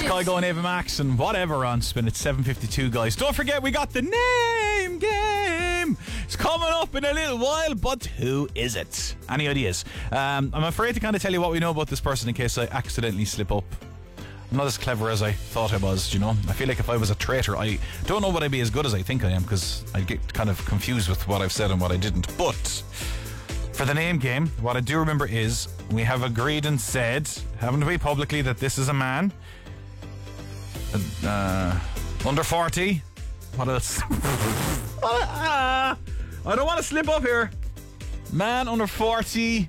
Kygo and Ava Max and whatever on Spin. It's 7:52, guys. Don't forget, we got the name game. It's coming up in a little while, but who is it? Any ideas? I'm afraid to kind of tell you what we know about this person in case I accidentally slip up. I'm not as clever as I thought I was, you know. I feel like if I was a traitor, I don't know would I be as good as I think I am, because I get kind of confused with what I've said and what I didn't. But for the name game, what I do remember is we have agreed and said, haven't we, publicly, that this is a man under 40. What else? I don't want to slip up here. Man under 40.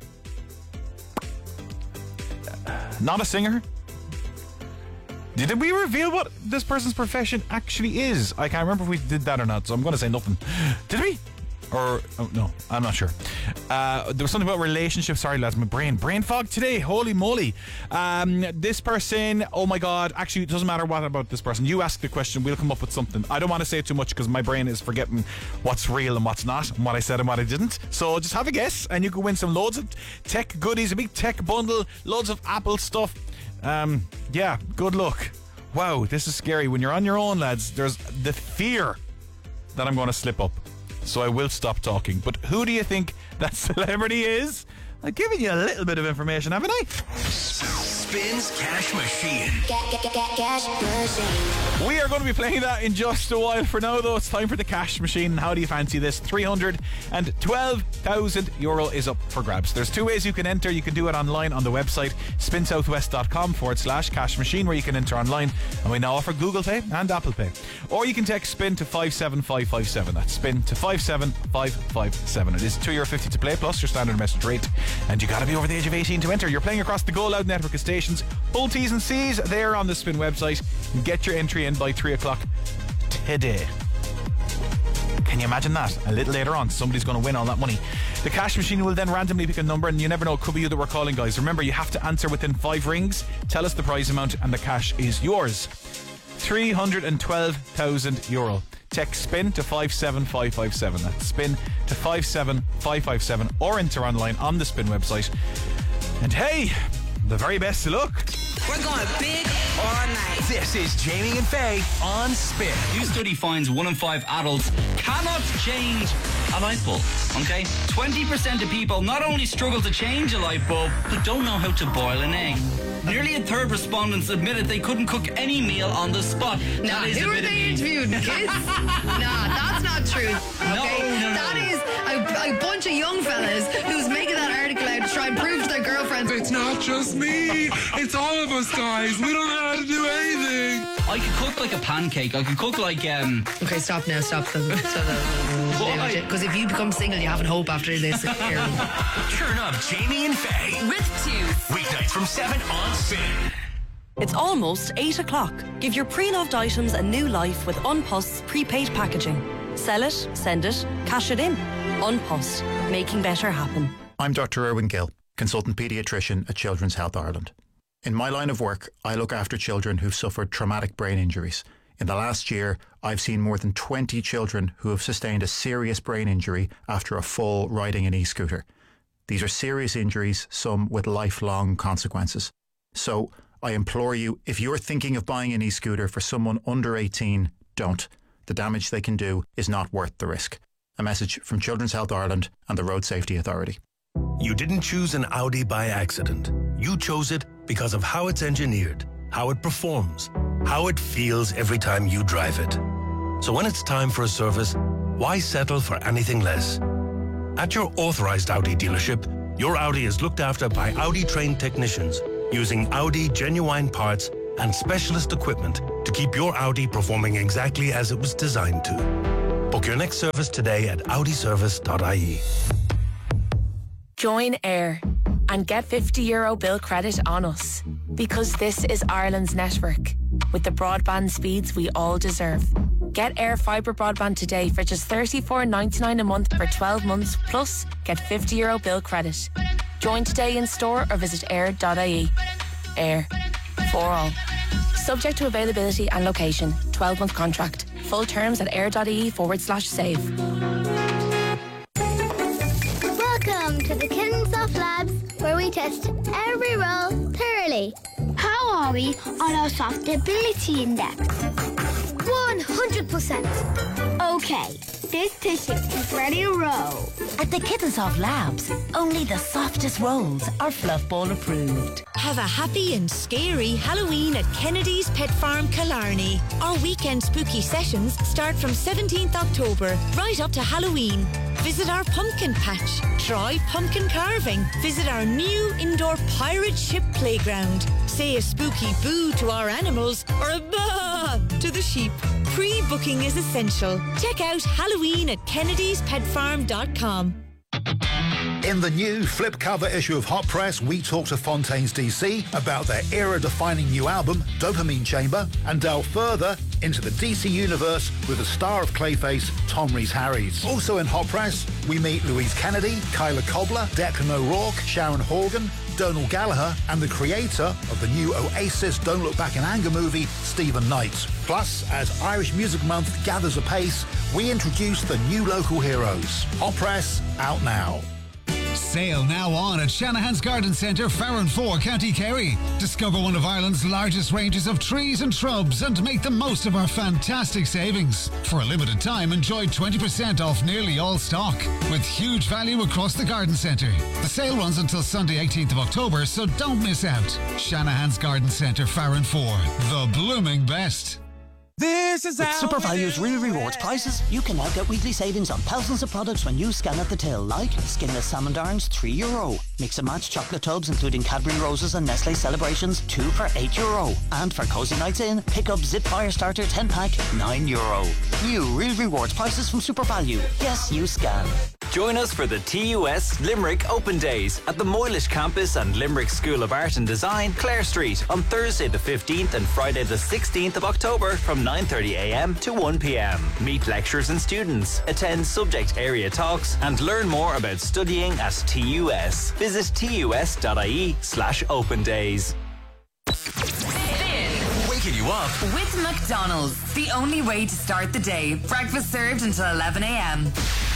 Not a singer. Did we reveal what this person's profession actually is? I can't remember if we did that or not, so I'm going to say nothing. Did we? Or, oh, no, I'm not sure. There was something about relationships. Sorry, lads, my brain fog today. Holy moly. This person, oh my God. Actually, it doesn't matter what about this person. You ask the question, we'll come up with something. I don't want to say too much because my brain is forgetting what's real and what's not, and what I said and what I didn't. So just have a guess, and you can win some loads of tech goodies, a big tech bundle, loads of Apple stuff. Yeah, good luck. Wow, this is scary. When you're on your own, lads, there's the fear that I'm going to slip up. So I will stop talking. But who do you think that celebrity is? I've given you a little bit of information, haven't I? Spins Cash Machine. Cash Machine. We are going to be playing that in just a while. For now, though, it's time for the Cash Machine. How do you fancy this? €312,000 is up for grabs. There's two ways you can enter. You can do it online on the website spinsouthwest.com/cash machine, where you can enter online. And we now offer Google Pay and Apple Pay. Or you can text SPIN to 57557. That's SPIN to 57557. It is €2.50 to play, plus your standard message rate. And you got to be over the age of 18 to enter. You're playing across the Go Loud network of stations. Full T's and C's there on the Spin website. Get your entry in by 3 o'clock today. Can you imagine that? A little later on, somebody's going to win all that money. The Cash Machine will then randomly pick a number, and you never know, it could be you that we're calling, guys. Remember, you have to answer within 5 rings. Tell us the prize amount and the cash is yours. €312,000. Text SPIN to 57557. That's SPIN to 57557, or enter online on the Spin website. And hey, the very best of luck. We're going big or night. This is Jamie and Faye on Spin. New study finds 1 in 5 adults cannot change a light bulb. Okay? 20% of people not only struggle to change a light bulb, but don't know how to boil an egg. Nearly a third respondents admitted they couldn't cook any meal on the spot. Now, who are they interviewing? Kids? Nah, that's not true. Okay? No. That is a bunch of young fellas who's making that article out to try and prove to their girlfriends. It's not just me. It's all of us, guys. We don't know how to do anything. I could cook like a pancake. I could cook like Okay, stop now. Stop them. Because if you become single, you haven't hope after this. Turn up Jamie and Faye With Tooth. weeknights from 7 on Spin. It's almost 8 o'clock. Give your pre-loved items a new life with Unpost's prepaid packaging. Sell it, send it, cash it in. Unpost, making better happen. I'm Dr. Erwin Gill, consultant paediatrician at Children's Health Ireland. In my line of work, I look after children who've suffered traumatic brain injuries. In the last year, I've seen more than 20 children who have sustained a serious brain injury after a fall riding an e-scooter. These are serious injuries, some with lifelong consequences. So, I implore you, if you're thinking of buying an e-scooter for someone under 18, don't. The damage they can do is not worth the risk. A message from Children's Health Ireland and the Road Safety Authority. You didn't choose an Audi by accident. You chose it because of how it's engineered, how it performs, how it feels every time you drive it. So when it's time for a service, why settle for anything less? At your authorized Audi dealership, your Audi is looked after by Audi-trained technicians using Audi genuine parts and specialist equipment to keep your Audi performing exactly as it was designed to. Book your next service today at audiservice.ie. Join Air and get €50 bill credit on us, because this is Ireland's network with the broadband speeds we all deserve. Get Air Fibre broadband today for just $34.99 a month for 12 months, plus get €50 bill credit. Join today in store or visit air.ie. Air. For all. Subject to availability and location. 12-month contract. Full terms at air.ie/save. Welcome to the Kitchen Soft Labs, where we test every roll thoroughly. How are we on our soft ability index? 100%. Okay, this tissue is ready to roll. At the Kittensoft Labs, only the softest rolls are Fluff Ball approved. Have a happy and scary Halloween at Kennedy's Pet Farm, Killarney. Our weekend spooky sessions start from 17th October, right up to Halloween. Visit our pumpkin patch, try pumpkin carving, visit our new indoor pirate ship playground, say a spooky boo to our animals or a bah to the sheep. Pre-booking is essential. Check out Halloween at kennedyspetfarm.com. In the new flip cover issue of Hot Press, we talk to Fontaines DC about their era-defining new album, Dopamine Chamber, and delve further into the DC universe with the star of Clayface, Tom Rhys-Harris. Also in Hot Press, we meet Louise Kennedy, Kyla Cobbler, Declan O'Rourke, Sharon Horgan, Donal Gallagher, and the creator of the new Oasis Don't Look Back in Anger movie, Stephen Knight. Plus, as Irish Music Month gathers apace, we introduce the new local heroes. Hot Press, out now. Sale now on at Shanahan's Garden Centre, Farranfore, County Kerry. Discover one of Ireland's largest ranges of trees and shrubs and make the most of our fantastic savings. For a limited time, enjoy 20% off nearly all stock, with huge value across the garden centre. The sale runs until Sunday 18th of October, so don't miss out. Shanahan's Garden Centre, Farranfore, the blooming best. This is With Super Value's Real Rewards prices, you can now get weekly savings on thousands of products when you scan at the till, like skinless salmon darns, €3. Mix and match chocolate tubs, including Cadbury Roses and Nestle Celebrations, 2 for €8. And for cozy nights in, pick up Zip Fire Starter 10-pack, €9. New Real Rewards prices from Super Value. Yes, you scan. Join us for the TUS Limerick Open Days at the Moylish Campus and Limerick School of Art and Design, Clare Street, on Thursday the 15th and Friday the 16th of October from 9:30am to 1pm. Meet lecturers and students, attend subject area talks, and learn more about studying at TUS. Visit tus.ie/open days. Waking you up with McDonald's. The only way to start the day. Breakfast served until 11am.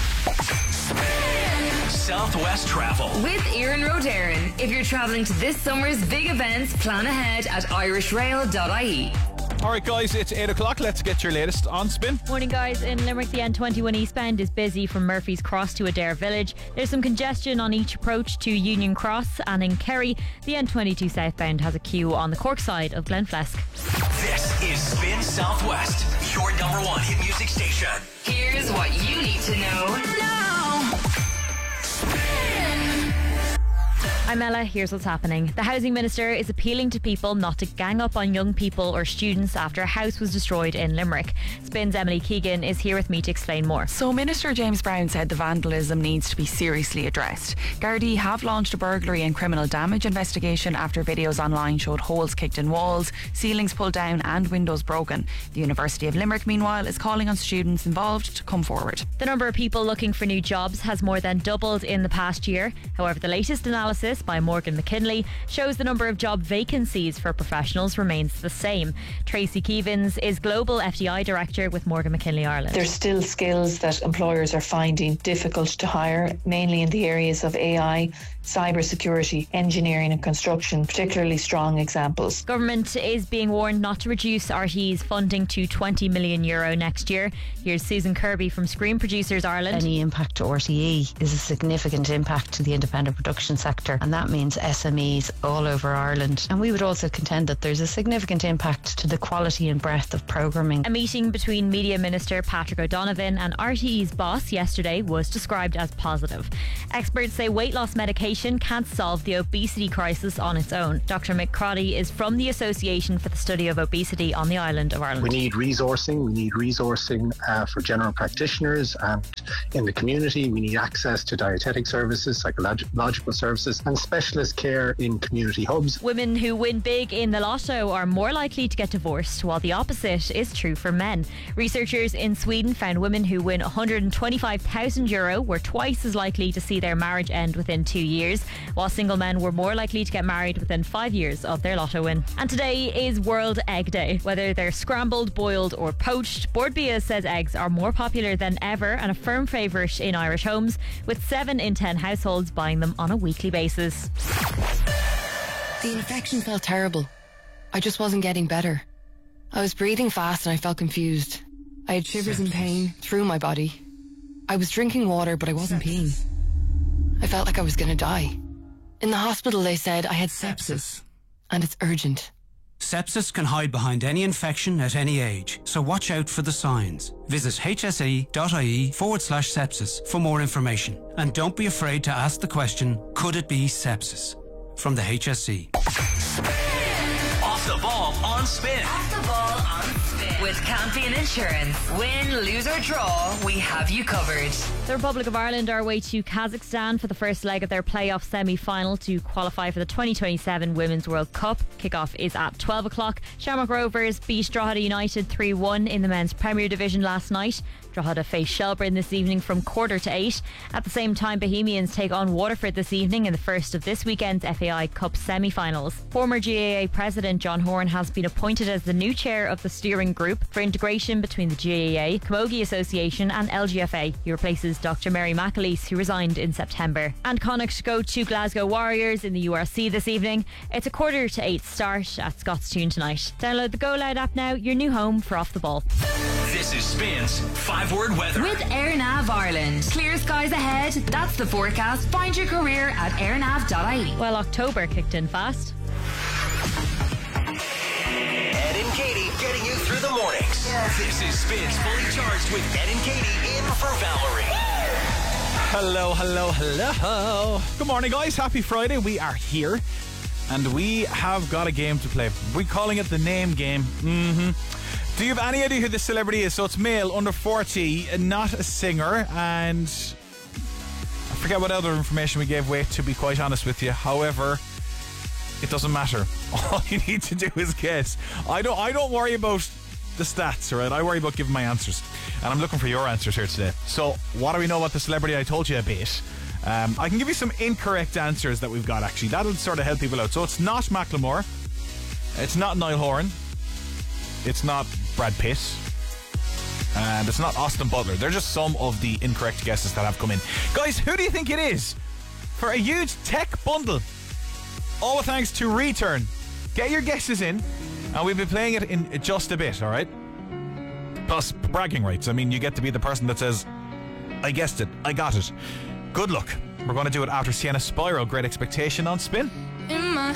Southwest Travel with Erin Rodarin. If you're travelling to this summer's big events, plan ahead at irishrail.ie. Alright guys, it's 8 o'clock. Let's get your latest on Spin. Morning guys, in Limerick the N21 eastbound is busy from Murphy's Cross to Adair Village. There's some congestion on each approach to Union Cross, and in Kerry the N22 southbound has a queue on the Cork side of Glenflesk. This is Spin Southwest, your number one hit music station. Here's what you need to know now. I'm Ella, here's what's happening. The Housing Minister is appealing to people not to gang up on young people or students after a house was destroyed in Limerick. Spin's Emily Keegan is here with me to explain more. So Minister James Brown said the vandalism needs to be seriously addressed. Gardaí have launched a burglary and criminal damage investigation after videos online showed holes kicked in walls, ceilings pulled down and windows broken. The University of Limerick, meanwhile, is calling on students involved to come forward. The number of people looking for new jobs has more than doubled in the past year. However, the latest analysis by Morgan McKinley shows the number of job vacancies for professionals remains the same. Tracy Keevins is Global FDI Director with Morgan McKinley Ireland. There's still skills that employers are finding difficult to hire, mainly in the areas of AI, cybersecurity, engineering and construction, particularly strong examples. Government is being warned not to reduce RTE's funding to €20 million next year. Here's Susan Kirby from Screen Producers Ireland. Any impact to RTE is a significant impact to the independent production sector, and that means SMEs all over Ireland. And we would also contend that there's a significant impact to the quality and breadth of programming. A meeting between Media Minister Patrick O'Donovan and RTE's boss yesterday was described as positive. Experts say weight loss medication can't solve the obesity crisis on its own. Dr Mick Crotty is from the Association for the Study of Obesity on the island of Ireland. We need resourcing. We need resourcing for general practitioners and in the community. We need access to dietetic services, psychological services and specialist care in community hubs. Women who win big in the lotto are more likely to get divorced, while the opposite is true for men. Researchers in Sweden found women who win €125,000 were twice as likely to see their marriage end within 2 years, while single men were more likely to get married within 5 years of their lotto win. And today is World Egg Day. Whether they're scrambled, boiled or poached, Bord Bia says eggs are more popular than ever and a firm favourite in Irish homes, with 7 in 10 households buying them on a weekly basis. The infection felt terrible. I just wasn't getting better. I was breathing fast and I felt confused. I had shivers and pain through my body. I was drinking water, but I wasn't peeing. I felt like I was going to die. In the hospital, they said I had sepsis, and it's urgent. Sepsis can hide behind any infection at any age, so watch out for the signs. Visit hse.ie/sepsis for more information. And don't be afraid to ask the question, could it be sepsis? From the HSE. Off the ball on Spin. Off the ball on Spin. With Campion Insurance. Win, lose or draw, we have you covered. The Republic of Ireland are away to Kazakhstan for the first leg of their playoff semi-final to qualify for the 2027 Women's World Cup. Kickoff is at 12 o'clock. Shamrock Rovers beat Drogheda United 3-1 in the men's Premier Division last night. Drogheda face Shelburne this evening from 7:45. At the same time, Bohemians take on Waterford this evening in the first of this weekend's FAI Cup semi-finals. Former GAA President John Horn has been appointed as the new chair of the steering group for integration between the GAA, Camogie Association and LGFA. He replaces Dr. Mary McAleese, who resigned in September. And Connacht go to Glasgow Warriors in the URC this evening. It's a 7:45 start at Scottstown tonight. Download the Go Loud app now, your new home for Off the Ball. This is Spin's 5-word weather. With AirNav Ireland. Clear skies ahead. That's the forecast. Find your career at airnav.ie. Well, October kicked in fast. Ed and Katie getting you through the mornings. This is Spin's Fully Charged with Ed and Katie in for Valerie. Hello. Good morning, guys. Happy Friday. We are here and we have got a game to play. We're calling it the name game. Do you have any idea who this celebrity is? So it's male, under 40, not a singer, and I forget what other information we gave away, to be quite honest with you. However, it doesn't matter. All you need to do is guess. I don't worry about the stats, all right? I worry about giving my answers. And I'm looking for your answers here today. So what do we know about the celebrity I told you a bit? I can give you some incorrect answers that we've got, actually. That'll sort of help people out. So it's not Macklemore. It's not Niall Horan. It's not Brad Pitt. And it's not Austin Butler. They're just some of the incorrect guesses that have come in. Guys, who do you think it is? For a huge tech bundle. All thanks to Return. Get your guesses in, and we'll be playing it in just a bit, alright? Plus, bragging rights. I mean, you get to be the person that says, I guessed it, I got it. Good luck. We're going to do it after Sienna Spiral. Great Expectation on Spin. In my